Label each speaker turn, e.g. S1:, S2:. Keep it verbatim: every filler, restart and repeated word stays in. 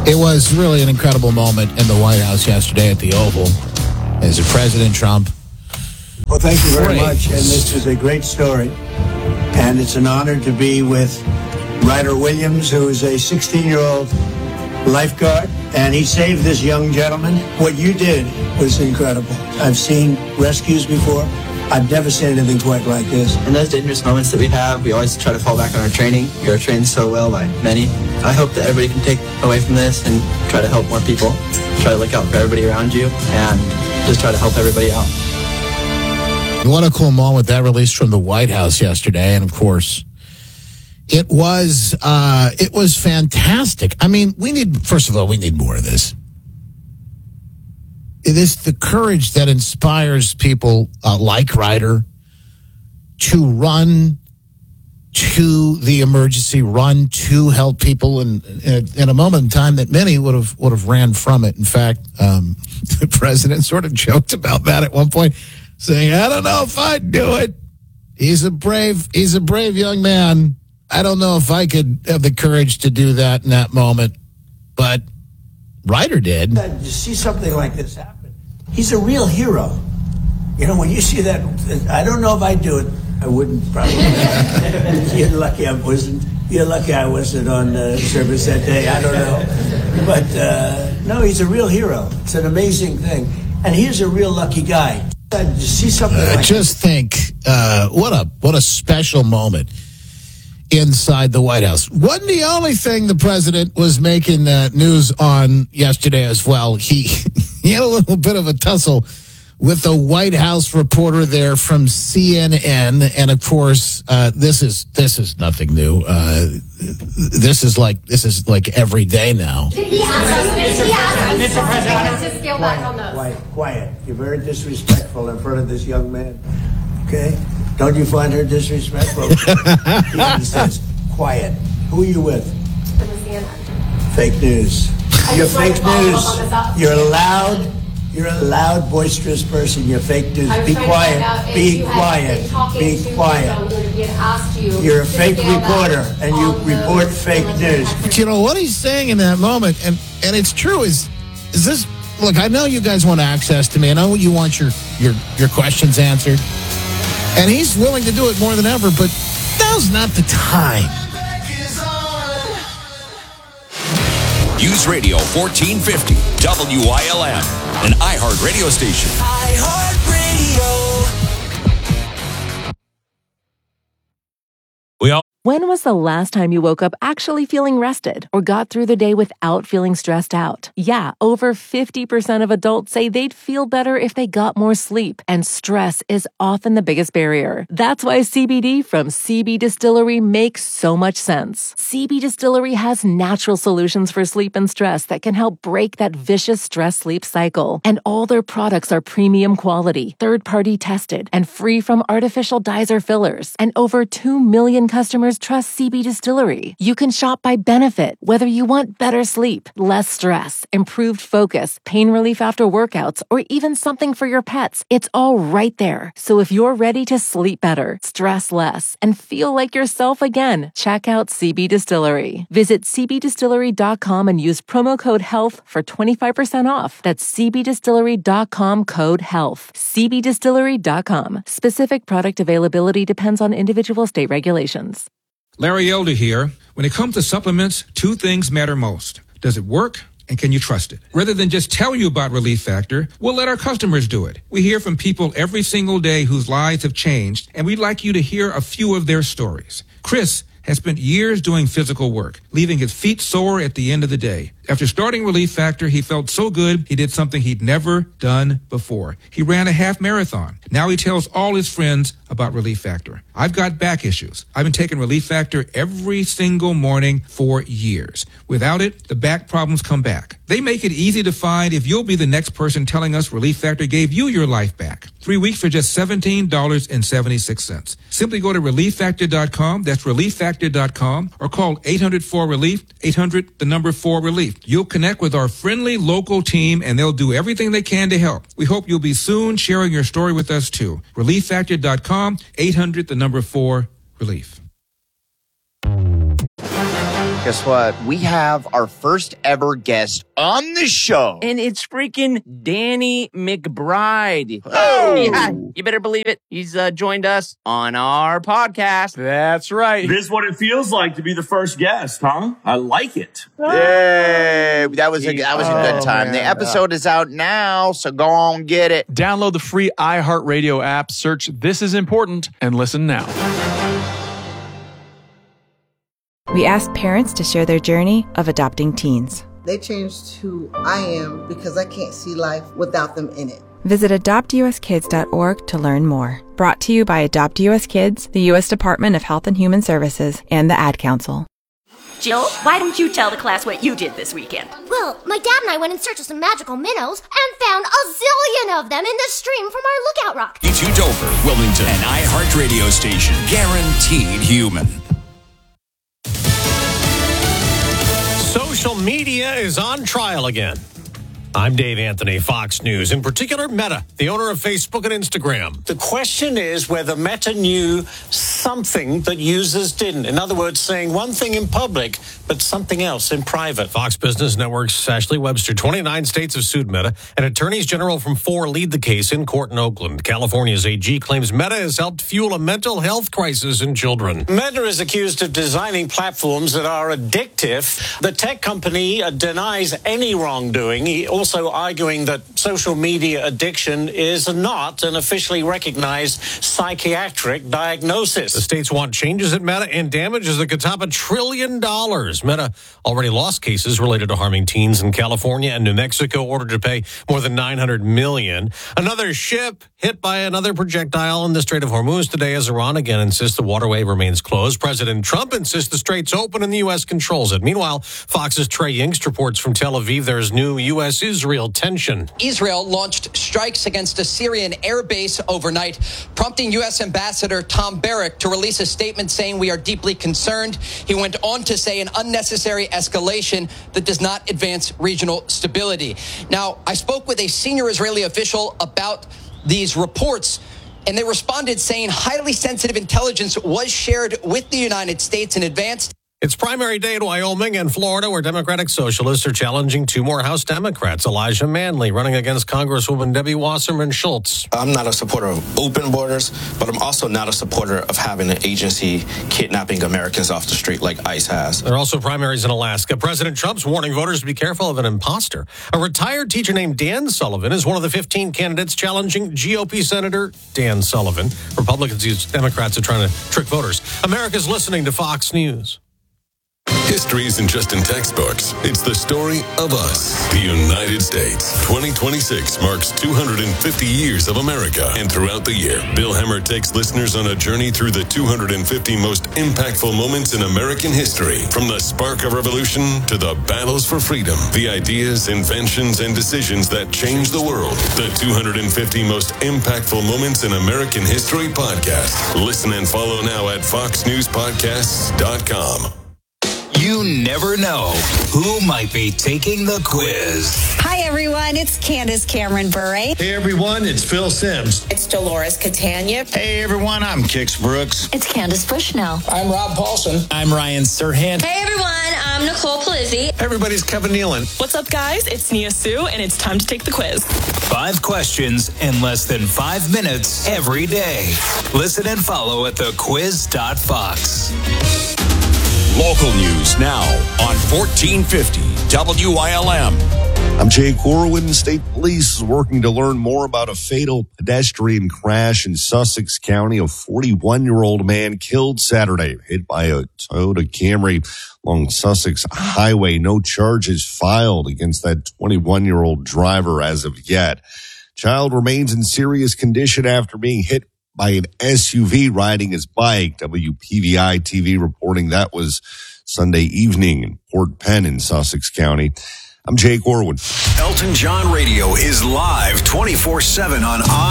S1: It was really an incredible moment in the White House yesterday at the Oval as President Trump.
S2: Well, thank you very
S1: Great.
S2: much. And this is a great story. And it's an honor to be with Ryder Williams, who is a sixteen-year-old lifeguard. And he saved this young gentleman. What you did was incredible. I've seen rescues before. I've never seen anything quite like this.
S3: In those dangerous moments that we have, we always try to fall back on our training. We are trained so well by many. I hope that everybody can take away from this and try to help more people. Try to look out for everybody around you and just try to help everybody out.
S1: What a cool moment that released from the White House yesterday. And of course, it was, uh, it was fantastic. I mean, we need, first of all, we need more of this. It is the courage that inspires people uh, like Ryder to run to the emergency, run to help people in, in, in a moment in time that many would have would have ran from it. In fact, um, the president sort of joked about that at one point, saying, "I don't know if I'd do it. He's a brave, he's a brave young man. I don't know if I could have the courage to do that in that moment," but Ryder did.
S2: To see something like this happen, he's a real hero. You know, when you see that, I don't know if I'd do it. I wouldn't probably. You're lucky I wasn't. You're lucky I wasn't on uh, service that day. I don't know, but uh, no, he's a real hero. It's an amazing thing, and he's a real lucky guy. To see something
S1: Uh,
S2: like
S1: just think, uh, what a what a special moment inside the White House. Wasn't the only thing the president was making uh, news on yesterday as well. He he had a little bit of a tussle with the White House reporter there from C N N, and of course, uh, this is this is nothing new. Uh, this is like this is like every day now.
S4: Did he ask us? Did he ask us to scale back on those?
S2: Quiet, quiet. You're very disrespectful in front of this young man. Okay? Don't you find her disrespectful? He says, quiet. Who are you with? Fake news. You're fake news. You're loud. You're a loud, boisterous person. You're fake news. Be quiet. Be quiet. Be quiet. You're a fake reporter, and you report fake news.
S1: But you know what he's saying in that moment, and and it's true. Is is this? Look, I know you guys want access to me. I know you want your your your questions answered, and he's willing to do it more than ever. But now's not the time.
S5: News Radio fourteen fifty, W I L M, an iHeart radio station.
S6: iHeartRadio.
S5: We all.
S7: When was the last time you woke up actually feeling rested or got through the day without feeling stressed out? Yeah, over fifty percent of adults say they'd feel better if they got more sleep, and stress is often the biggest barrier. That's why C B D from C B Distillery makes so much sense. C B Distillery has natural solutions for sleep and stress that can help break that vicious stress-sleep cycle. And all their products are premium quality, third-party tested, and free from artificial dyes or fillers. And over two million customers trust C B Distillery. You can shop by benefit, whether you want better sleep, less stress, improved focus, pain relief after workouts, or even something for your pets. It's all right there. So if you're ready to sleep better, stress less, and feel like yourself again, check out C B Distillery. Visit c b distillery dot com and use promo code HEALTH for twenty-five percent off. That's c b distillery dot com code HEALTH. c b distillery dot com. Specific product availability depends on individual state regulations.
S8: Larry Elder here. When it comes to supplements, two things matter most. Does it work? And can you trust it? Rather than just tell you about Relief Factor, we'll let our customers do it. We hear from people every single day whose lives have changed, and we'd like you to hear a few of their stories. Chris has spent years doing physical work, leaving his feet sore at the end of the day. After starting Relief Factor, he felt so good, he did something he'd never done before. He ran a half marathon. Now he tells all his friends about Relief Factor. I've got back issues. I've been taking Relief Factor every single morning for years. Without it, the back problems come back. They make it easy to find if you'll be the next person telling us Relief Factor gave you your life back. Three weeks for just seventeen dollars and seventy-six cents. Simply go to relief factor dot com, that's relief factor dot com, or call eight hundred four relief, eight hundred, the number four relief. You'll connect with our friendly local team, and they'll do everything they can to help. We hope you'll be soon sharing your story with us, too. relief factor dot com, eight hundred, the number four, relief.
S9: Guess what? We have our first ever guest on the show.
S10: And it's freaking Danny McBride.
S9: Oh!
S10: Yeah, you better believe it. He's uh, joined us on our podcast.
S11: That's right.
S12: This is what it feels like to be the first guest, huh? I like it.
S9: Yay! That was a, that was a good time.
S11: Oh,
S9: the
S11: man.
S9: episode is out now, so go on get it.
S11: Download the free iHeartRadio app, search This Is Important, and listen now.
S13: We asked parents to share their journey of adopting teens.
S14: They changed who I am because I can't see life without them in it.
S13: Visit adopt u s kids dot org to learn more. Brought to you by Adopt U S Kids, the U S Department of Health and Human Services, and the Ad Council.
S15: Jill, why don't you tell the class what you did this weekend?
S4: Well, my dad and I went in search of some magical minnows and found a zillion of them in the stream from our lookout rock.
S5: It's you, Dover, Wilmington, an iHeart radio station. Guaranteed human.
S16: Social media is on trial again. I'm Dave Anthony, Fox News. In particular, Meta, the owner of Facebook and Instagram.
S17: The question is whether Meta knew something that users didn't. In other words, saying one thing in public, but something else in private.
S16: Fox Business Network's Ashley Webster. twenty-nine states have sued Meta, and attorneys general from four lead the case in court in Oakland. California's A G claims Meta has helped fuel a mental health crisis in children.
S17: Meta is accused of designing platforms that are addictive. The tech company uh, denies any wrongdoing. He also arguing that social media addiction is not an officially recognized psychiatric diagnosis.
S16: The states want changes at Meta and damages that could top a trillion dollars. Meta already lost cases related to harming teens in California and New Mexico, ordered to pay more than nine hundred million dollars. Another ship hit by another projectile in the Strait of Hormuz today as Iran again insists the waterway remains closed. President Trump insists the strait's open and the U S controls it. Meanwhile, Fox's Trey Yingst reports from Tel Aviv there's new U S Israel tension.
S18: Israel launched strikes against a Syrian air base overnight, prompting U S Ambassador Tom Barrack to release a statement saying we are deeply concerned. He went on to say an unnecessary escalation that does not advance regional stability. Now, I spoke with a senior Israeli official about these reports, and they responded saying highly sensitive intelligence was shared with the United States in advance.
S16: It's primary day in Wyoming and Florida, where Democratic Socialists are challenging two more House Democrats. Elijah Manley running against Congresswoman Debbie Wasserman Schultz.
S19: I'm not a supporter of open borders, but I'm also not a supporter of having an agency kidnapping Americans off the street like ICE has.
S16: There are also primaries in Alaska. President Trump's warning voters to be careful of an imposter. A retired teacher named Dan Sullivan is one of the fifteen candidates challenging G O P Senator Dan Sullivan. Republicans use Democrats are trying to trick voters. America's listening to Fox News.
S20: History isn't just in textbooks. It's the story of us, the United States. twenty twenty-six marks two hundred fifty years of America. And throughout the year, Bill Hemmer takes listeners on a journey through the two hundred fifty most impactful moments in American history. From the spark of revolution to the battles for freedom, the ideas, inventions, and decisions that changed the world. The two hundred fifty most impactful moments in American history podcast. Listen and follow now at fox news podcasts dot com.
S5: You never know who might be taking the quiz.
S21: Hi, everyone. It's Candace Cameron Bure.
S22: Hey, everyone. It's Phil Sims.
S21: It's Dolores Catania.
S22: Hey, everyone. I'm Kix Brooks.
S21: It's Candace Bushnell.
S22: I'm Rob Paulson. I'm Ryan Serhant.
S23: Hey, everyone. I'm Nicole Palizzi.
S22: Everybody's Kevin Nealon.
S24: What's up, guys? It's Nia Sue, and it's time to take the quiz.
S5: Five questions in less than five minutes every day. Listen and follow at the quiz dot fox. Local news now on fourteen fifty W I L M.
S25: I'm Jay Corwin. State Police is working to learn more about a fatal pedestrian crash in Sussex County. A forty-one-year-old man killed Saturday, hit by a Toyota Camry along Sussex Highway. No charges filed against that twenty-one-year-old driver as of yet. Child remains in serious condition after being hit by an S U V riding his bike. W P V I T V reporting that was Sunday evening in Port Penn in Sussex County. I'm Jay Corwin.
S5: Elton John Radio is live twenty-four seven on